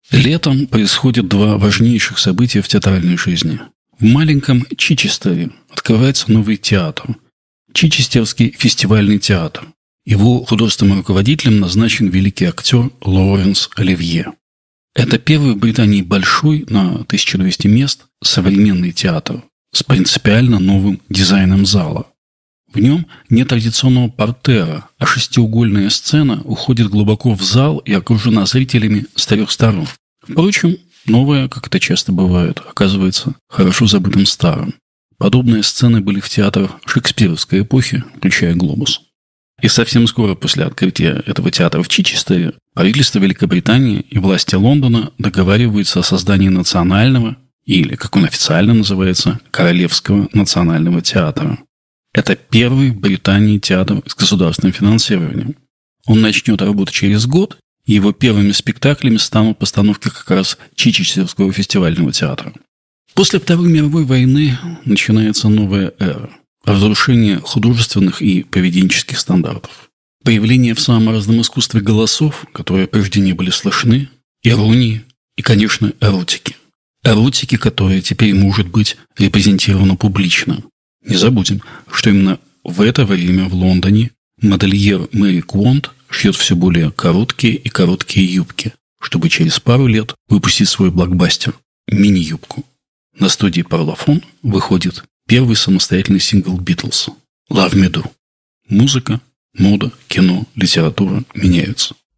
Летом происходят два важнейших события в театральной жизни. В маленьком Чичестере открывается новый театр – Чичестерский фестивальный театр. Его художественным руководителем назначен великий актер Лоуренс Оливье. Это первый в Британии большой, на 1200 мест, современный театр с принципиально новым дизайном зала. В нем нет традиционного портера, а шестиугольная сцена уходит глубоко в зал и окружена зрителями с трех сторон. Впрочем, новое, как это часто бывает, оказывается хорошо забытым старым. Подобные сцены были в театрах шекспировской эпохи, включая «Глобус». И совсем скоро после открытия этого театра в Чичестере правительство Великобритании и власти Лондона договариваются о создании национального, или, как он официально называется, Королевского национального театра. Это первый в Британии театр с государственным финансированием. Он начнет работать через год, и его первыми спектаклями станут постановки как раз Чичестерского фестивального театра. После Второй мировой войны начинается новая эра. Разрушение художественных и поведенческих стандартов. Появление в самом разном искусстве голосов, которые прежде не были слышны, иронии и, конечно, эротики. Эротики, которая теперь может быть репрезентирована публично. Не забудем, что именно в это время в Лондоне модельер Мэри Квонт шьет все более короткие и короткие юбки, чтобы через пару лет выпустить свой блокбастер «Мини-юбку». На студии Parlophone выходит первый самостоятельный сингл Битлз «Love Me Do». Музыка, мода, кино, литература меняются.